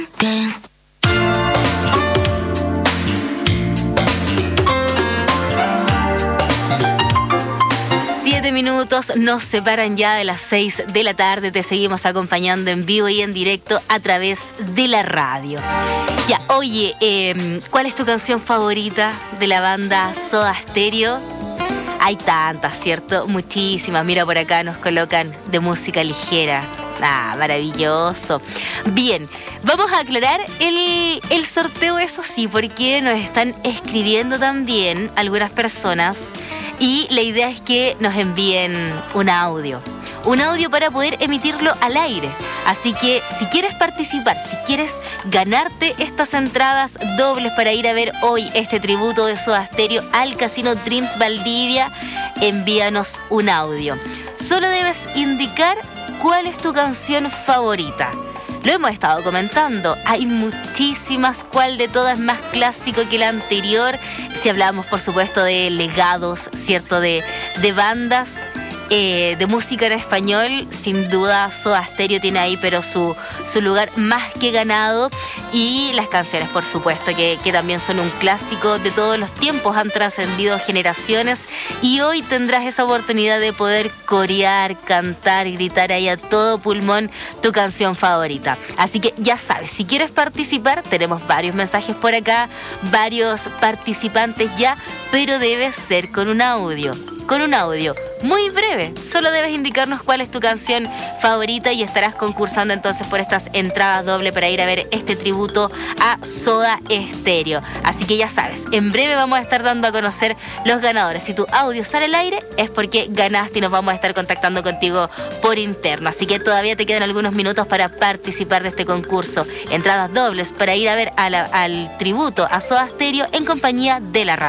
¿Qué? 7 minutos nos separan ya de las 6 de la tarde. Te seguimos acompañando en vivo y en directo a través de la radio. Ya, oye, ¿cuál es tu canción favorita de la banda Soda Stereo? Hay tantas, ¿cierto? Muchísimas. Mira, por acá nos colocan de música ligera. Ah, maravilloso. Bien, vamos a aclarar el sorteo, eso sí, porque nos están escribiendo también algunas personas y la idea es que nos envíen un audio para poder emitirlo al aire. Así que si quieres participar, si quieres ganarte estas entradas dobles para ir a ver hoy este tributo de Soda Stereo al Casino Dreams Valdivia, envíanos un audio. Solo debes indicar cuál es tu canción favorita. Lo hemos estado comentando, hay muchísimas, cuál de todas es más clásico que la anterior. Si hablamos, por supuesto, de legados, ¿cierto? De bandas de música en español, sin duda Soda Stereo tiene ahí pero su lugar más que ganado. Y las canciones, por supuesto, que también son un clásico de todos los tiempos, han trascendido generaciones y hoy tendrás esa oportunidad de poder corear, cantar, gritar ahí a todo pulmón tu canción favorita. Así que ya sabes, si quieres participar, tenemos varios mensajes por acá, varios participantes ya, pero debe ser con un audio muy breve. Solo debes indicarnos cuál es tu canción favorita y estarás concursando entonces por estas entradas doble para ir a ver este tributo a Soda Stereo. Así que ya sabes, en breve vamos a estar dando a conocer los ganadores. Si tu audio sale al aire es porque ganaste y nos vamos a estar contactando contigo por interno. Así que todavía te quedan algunos minutos para participar de este concurso. Entradas dobles para ir a ver al tributo a Soda Stereo en compañía de la radio.